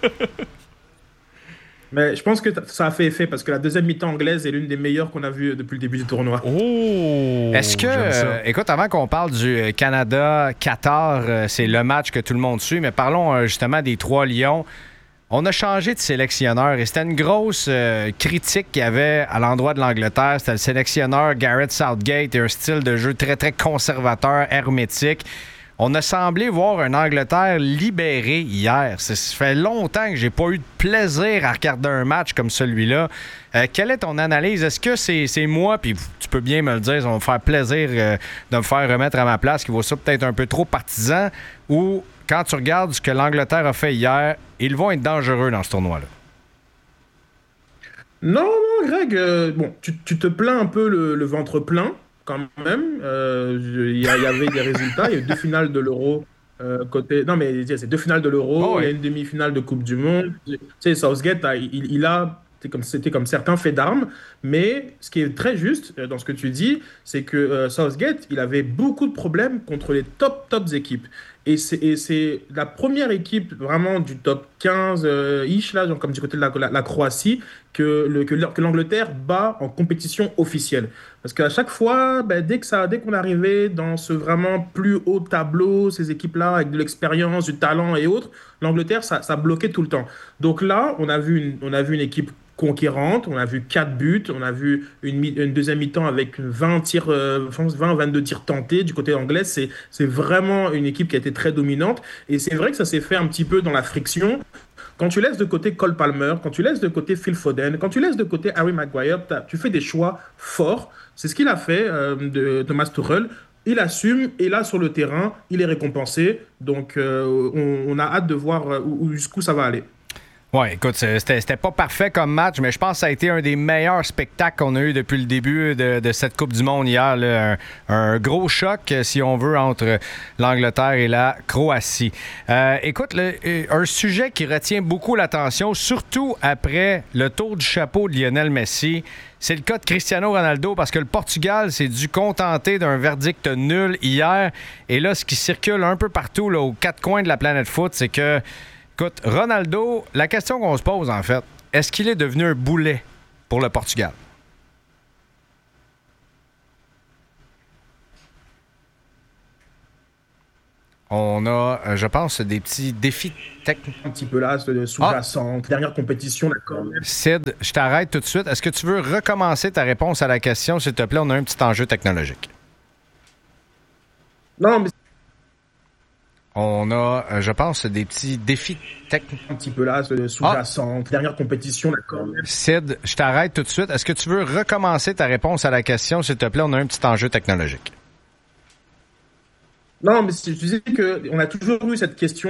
Mais je pense que ça a fait effet parce que la deuxième mi-temps anglaise est l'une des meilleures qu'on a vues depuis le début du tournoi. Oh! Est-ce que, euh, écoute, avant qu'on parle du Canada-Qatar, euh, c'est le match que tout le monde suit, mais parlons euh, justement des trois Lions. On a changé de sélectionneur et c'était une grosse euh, critique qu'il y avait à l'endroit de l'Angleterre. C'était le sélectionneur Gareth Southgate et un style de jeu très, très conservateur, hermétique. On a semblé voir une Angleterre libérée hier. Ça fait longtemps que j'ai pas eu de plaisir à regarder un match comme celui-là. Euh, quelle est ton analyse? Est-ce que c'est, c'est moi, puis tu peux bien me le dire, ça va me faire plaisir euh, de me faire remettre à ma place, qui vaut ça peut-être un peu trop partisan, ou quand tu regardes ce que l'Angleterre a fait hier, ils vont être dangereux dans ce tournoi-là? Non, non, Greg. Euh, bon, tu, tu te plains un peu le, le ventre plein. Quand même, il euh, y, y avait des résultats. Il y a eu deux finales de l'Euro euh, côté. Non, mais c'est deux finales de l'Euro. Oh, ouais. Il y a une demi-finale de Coupe du Monde. Tu sais, Southgate, il, il a. C'était comme, c'était comme certains faits d'armes. Mais ce qui est très juste dans ce que tu dis, c'est que euh, Southgate, il avait beaucoup de problèmes contre les top, tops équipes. Et c'est, et c'est la première équipe vraiment du top quinze euh, ish, là, genre comme du côté de la, la, la Croatie, que, le, que, que l'Angleterre bat en compétition officielle. Parce qu'à chaque fois, ben, dès, que ça, dès qu'on arrivait dans ce vraiment plus haut tableau, ces équipes-là avec de l'expérience, du talent et autres, l'Angleterre, ça, ça bloquait tout le temps. Donc là, on a vu une, on a vu une équipe conquérante, on a vu quatre buts, on a vu une, une deuxième mi-temps avec vingt tirs, euh, vingt vingt-deux tirs tentés du côté anglais. C'est, c'est vraiment une équipe qui a été très dominante. Et c'est vrai que ça s'est fait un petit peu dans la friction. Quand tu laisses de côté Cole Palmer, quand tu laisses de côté Phil Foden, quand tu laisses de côté Harry Maguire, tu fais des choix forts. C'est ce qu'il a fait euh, de Thomas Tuchel. Il assume et là, sur le terrain, il est récompensé. Donc, euh, on, on a hâte de voir où, où, jusqu'où ça va aller. Oui, écoute, c'était, c'était pas parfait comme match, mais je pense que ça a été un des meilleurs spectacles qu'on a eu depuis le début de, de cette Coupe du Monde hier. Là. Un, un gros choc, si on veut, entre l'Angleterre et la Croatie. Euh, écoute, le, un sujet qui retient beaucoup l'attention, surtout après le tour du chapeau de Lionel Messi, c'est le cas de Cristiano Ronaldo, parce que le Portugal s'est dû contenter d'un verdict nul hier. Et là, ce qui circule un peu partout, là, aux quatre coins de la planète foot, c'est que écoute, Ronaldo, la question qu'on se pose, en fait, est-ce qu'il est devenu un boulet pour le Portugal? On a, je pense, des petits défis techniques. Un petit peu là, sous-jacente, ah. Dernière compétition, d'accord. Sid, je t'arrête tout de suite. Est-ce que tu veux recommencer ta réponse à la question, s'il te plaît? On a un petit enjeu technologique. Non, mais... On a, je pense, des petits défis techniques. Un petit peu là, sous-jacente, ah. Dernière compétition, d'accord. Sid, je t'arrête tout de suite. Est-ce que tu veux recommencer ta réponse à la question, s'il te plaît? On a un petit enjeu technologique. Non, mais je disais qu'on a toujours eu cette question